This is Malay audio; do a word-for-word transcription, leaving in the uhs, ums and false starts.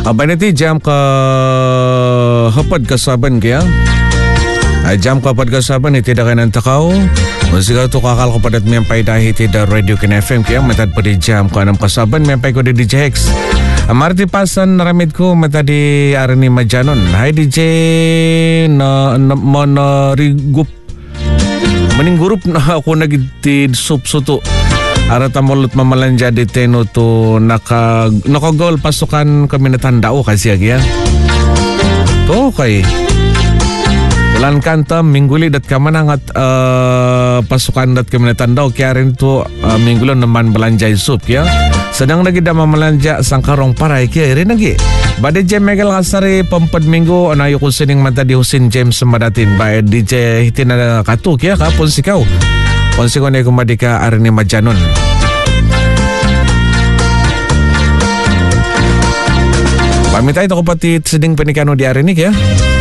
Abay niti jam ka hapad kasaban kaya. Ay jam ka hapad kasaban iti da kanan takaw. Masika to kakal ko padat miyempay dahil iti da Radio Kin F M kaya matad pa di jam ko anam kasaban miyempay ko di D J Hex. Amarti pasan naramid ko matadi arani majanon. Hai D J na, na manarigup. Maning gurup na ako nagiti sup suto. Ara tamolot mamalanja di teno to naka nakagol pasukan kami natandao kasi agya. To kay Ulan kanta mingguli dat kaman at uh, pasukan dat kami natandao kaya rin to uh, minggulo naman belanja sup ya. Sedang lagi dah mamalanja sangkarong paray kaya rin lagi. Bade J Megal Kasari pampad minggu anayo ko sining mata di Husin James Madatin by D J hitina katuk ya kapon sikaw. Ponsi ko na kumadika arini majanon. Pamit tayo ko pati seding penikano di arinik ya.